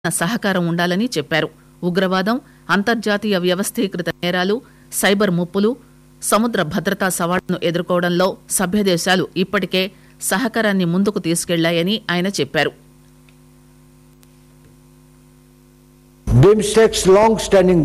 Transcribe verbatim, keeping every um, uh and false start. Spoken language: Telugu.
సహకారం ఉండాలని చెప్పారు. ఉగ్రవాదం, అంతర్జాతీయ వ్యవస్థీకృత నేరాలు, సైబర్ ముప్పులు, సముద్ర భద్రతా సవాళ్లను ఎదుర్కోవడంలో సభ్యదేశాలు ఇప్పటికే సహకారాన్ని ముందుకు తీసుకెళ్లాయని ఆయన చెప్పారు. BIMSTEC's long-standing